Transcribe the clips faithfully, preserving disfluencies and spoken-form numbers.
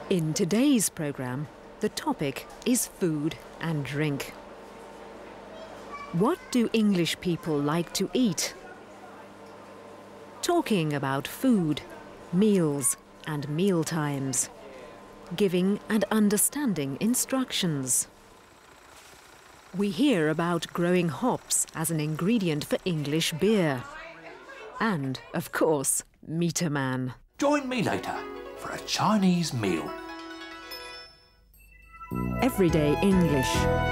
In today's programme, the topic is food and drink. What do English people like to eat? Talking about food, meals and meal times. Giving and understanding instructions. We hear about growing hops as an ingredient for English beer. And, of course, Meter Man. Join me later for a Chinese meal. Everyday English.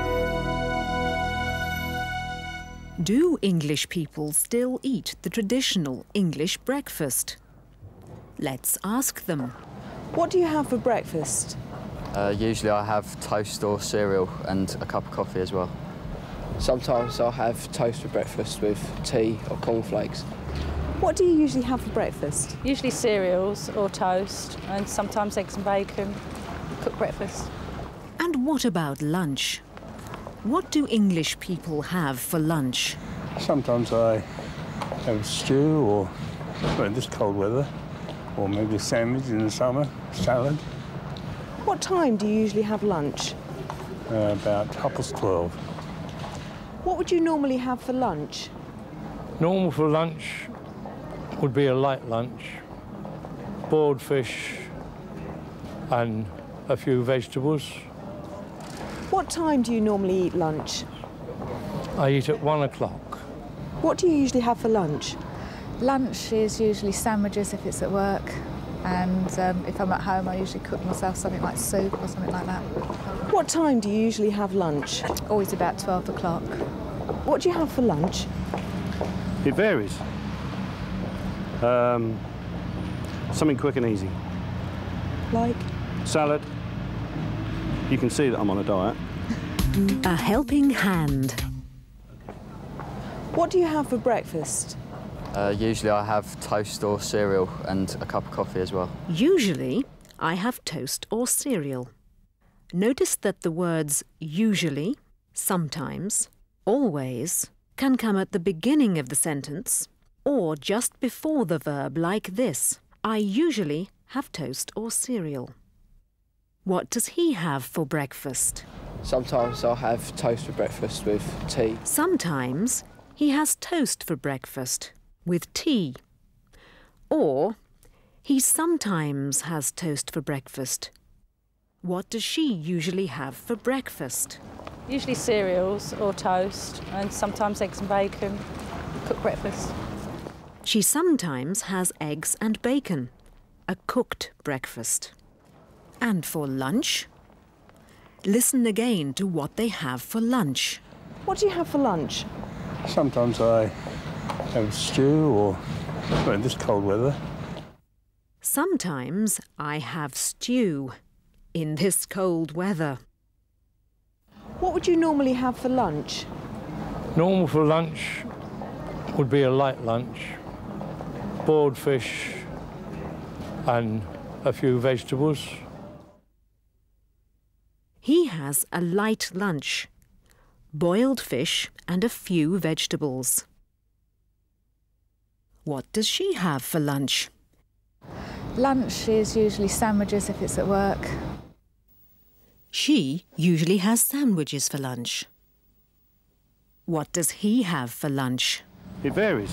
Do English people still eat the traditional English breakfast? Let's ask them. What do you have for breakfast? Uh, usually I have toast or cereal and a cup of coffee as well. Sometimes I'll have toast for breakfast with tea or cornflakes. What do you usually have for breakfast? Usually cereals or toast and sometimes eggs and bacon. Cooked breakfast. And what about lunch? What do English people have for lunch? Sometimes I have stew or, well, in this cold weather, or maybe a sandwich in the summer, salad. What time do you usually have lunch? Uh, about half past twelve. What would you normally have for lunch? Normal for lunch would be a light lunch, boiled fish and a few vegetables. What time do you normally eat lunch? I eat at one o'clock. What do you usually have for lunch? Lunch is usually sandwiches if it's at work, and um, if I'm at home I usually cook myself something like soup or something like that. What time do you usually have lunch? Always about twelve o'clock. What do you have for lunch? It varies. Um, something quick and easy. Like? Salad. You can see that I'm on a diet. A helping hand. What do you have for breakfast? Uh, usually I have toast or cereal and a cup of coffee as well. Usually, I have toast or cereal. Notice that the words usually, sometimes, always can come at the beginning of the sentence or just before the verb like this. I usually have toast or cereal. What does he have for breakfast? Sometimes I'll have toast for breakfast with tea. Sometimes he has toast for breakfast with tea. Or he sometimes has toast for breakfast. What does she usually have for breakfast? Usually cereals or toast and sometimes eggs and bacon. Cooked breakfast. She sometimes has eggs and bacon, a cooked breakfast. And for lunch? Listen again to what they have for lunch. What do you have for lunch? Sometimes I have stew or, well, in this cold weather. Sometimes I have stew in this cold weather. What would you normally have for lunch? Normal for lunch would be a light lunch, boiled fish and a few vegetables. He has a light lunch, boiled fish and a few vegetables. What does she have for lunch? Lunch is usually sandwiches if it's at work. She usually has sandwiches for lunch. What does he have for lunch? It varies.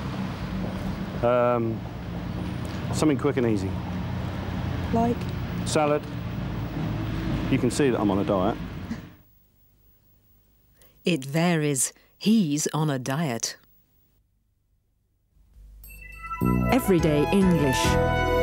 Um, something quick and easy. Like? Salad. You can see that I'm on a diet. It varies. He's on a diet. Everyday English.